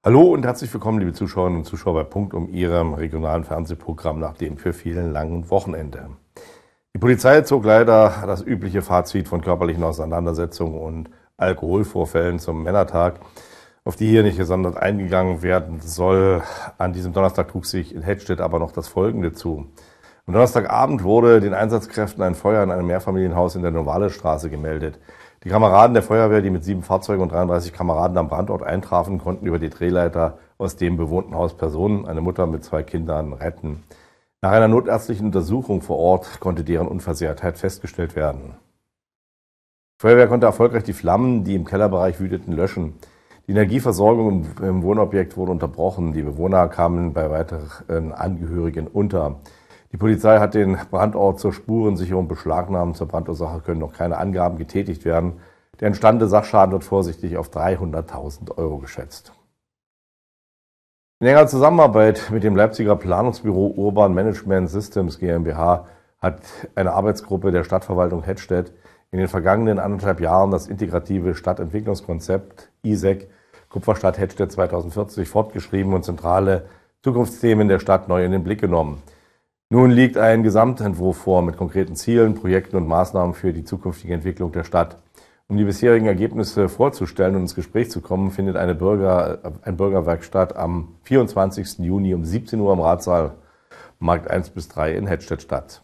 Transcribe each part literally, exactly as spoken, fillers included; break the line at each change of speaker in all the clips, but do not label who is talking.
Hallo und herzlich willkommen, liebe Zuschauerinnen und Zuschauer bei Punkt um Ihrem regionalen Fernsehprogramm nach dem für vielen langen Wochenende. Die Polizei zog leider das übliche Fazit von körperlichen Auseinandersetzungen und Alkoholvorfällen zum Männertag, auf die hier nicht gesondert eingegangen werden soll. An diesem Donnerstag trug sich in Hettstedt aber noch das Folgende zu. Am Donnerstagabend wurde den Einsatzkräften ein Feuer in einem Mehrfamilienhaus in der Novalestraße gemeldet. Die Kameraden der Feuerwehr, die mit sieben Fahrzeugen und dreiunddreißig Kameraden am Brandort eintrafen, konnten über die Drehleiter aus dem bewohnten Haus Personen, eine Mutter mit zwei Kindern, retten. Nach einer notärztlichen Untersuchung vor Ort konnte deren Unversehrtheit festgestellt werden. Die Feuerwehr konnte erfolgreich die Flammen, die im Kellerbereich wüteten, löschen. Die Energieversorgung im Wohnobjekt wurde unterbrochen. Die Bewohner kamen bei weiteren Angehörigen unter. Die Polizei hat den Brandort zur Spurensicherung beschlagnahmt. Zur Brandursache können noch keine Angaben getätigt werden. Der entstandene Sachschaden wird vorsichtig auf dreihunderttausend Euro geschätzt. In enger Zusammenarbeit mit dem Leipziger Planungsbüro Urban Management Systems GmbH hat eine Arbeitsgruppe der Stadtverwaltung Hettstedt in den vergangenen anderthalb Jahren das integrative Stadtentwicklungskonzept I S E C Kupferstadt Hettstedt zweitausendvierzig fortgeschrieben und zentrale Zukunftsthemen der Stadt neu in den Blick genommen. Nun liegt ein Gesamtentwurf vor mit konkreten Zielen, Projekten und Maßnahmen für die zukünftige Entwicklung der Stadt. Um die bisherigen Ergebnisse vorzustellen und ins Gespräch zu kommen, findet eine Bürger, ein Bürgerwerk statt am vierundzwanzigsten Juni um siebzehn Uhr im Ratssaal Markt eins bis drei in Hettstedt statt.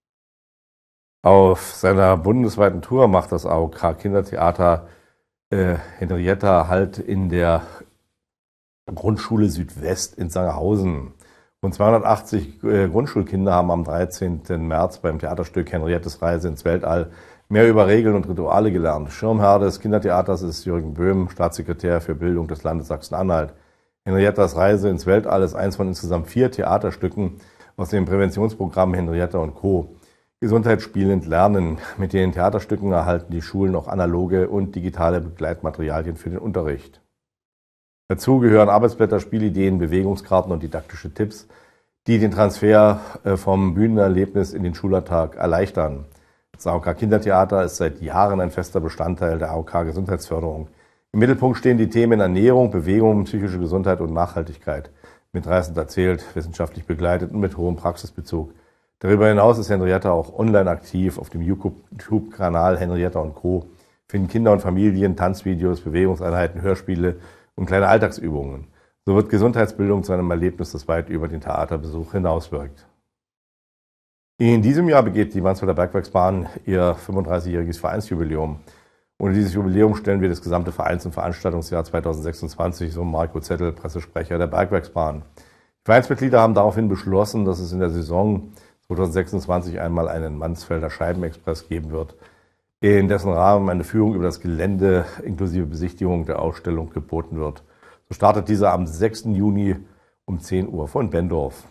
Auf seiner bundesweiten Tour macht das A O K Kindertheater äh, Henrietta Halt in der Grundschule Südwest in Sangerhausen. Rund zweihundertachtzig äh, Grundschulkinder haben am dreizehnten März beim Theaterstück Henriettes Reise ins Weltall mehr über Regeln und Rituale gelernt. Schirmherr des Kindertheaters ist Jürgen Böhm, Staatssekretär für Bildung des Landes Sachsen-Anhalt. Henriettas Reise ins Weltall ist eins von insgesamt vier Theaterstücken aus dem Präventionsprogramm Henrietta und Co. Gesundheitsspielend lernen. Mit den Theaterstücken erhalten die Schulen auch analoge und digitale Begleitmaterialien für den Unterricht. Dazu gehören Arbeitsblätter, Spielideen, Bewegungskarten und didaktische Tipps, die den Transfer vom Bühnenerlebnis in den Schulalltag erleichtern. Das A O K Kindertheater ist seit Jahren ein fester Bestandteil der A O K Gesundheitsförderung. Im Mittelpunkt stehen die Themen Ernährung, Bewegung, psychische Gesundheit und Nachhaltigkeit. Mitreißend erzählt, wissenschaftlich begleitet und mit hohem Praxisbezug. Darüber hinaus ist Henrietta auch online aktiv. Auf dem YouTube-Kanal Henrietta und Co. finden Kinder und Familien Tanzvideos, Bewegungseinheiten, Hörspiele und kleine Alltagsübungen. So wird Gesundheitsbildung zu einem Erlebnis, das weit über den Theaterbesuch hinauswirkt. In diesem Jahr begeht die Mansfelder Bergwerksbahn ihr fünfunddreißigjähriges Vereinsjubiläum. Ohne dieses Jubiläum stellen wir das gesamte Vereins- und Veranstaltungsjahr zweitausendsechsundzwanzig, so Marco Zettel, Pressesprecher der Bergwerksbahn. Die Vereinsmitglieder haben daraufhin beschlossen, dass es in der Saison zweitausendsechsundzwanzig einmal einen Mansfelder Scheibenexpress geben wird, in dessen Rahmen eine Führung über das Gelände inklusive Besichtigung der Ausstellung geboten wird. So startet dieser am sechsten Juni um zehn Uhr von Bendorf.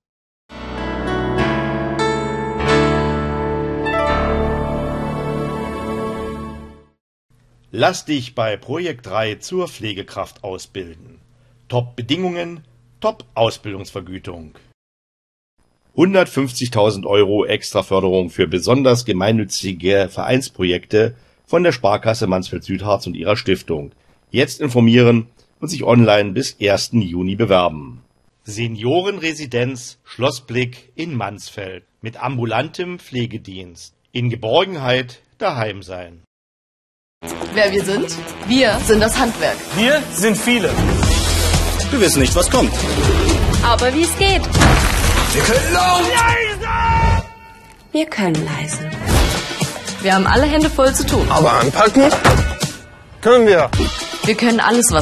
Lass dich bei Projekt drei zur Pflegekraft ausbilden. Top-Bedingungen, Top-Ausbildungsvergütung. hundertfünfzigtausend Euro Extraförderung für besonders gemeinnützige Vereinsprojekte von der Sparkasse Mansfeld-Südharz und ihrer Stiftung. Jetzt informieren und sich online bis ersten Juni bewerben. Seniorenresidenz Schlossblick in Mansfeld mit ambulantem Pflegedienst. In Geborgenheit daheim sein.
Wer wir sind? Wir sind das Handwerk.
Wir sind viele.
Wir wissen nicht, was kommt.
Aber wie es geht.
Wir können laut.
Wir können leise. Wir haben alle Hände voll zu tun.
Aber anpacken können wir.
Wir können alles, was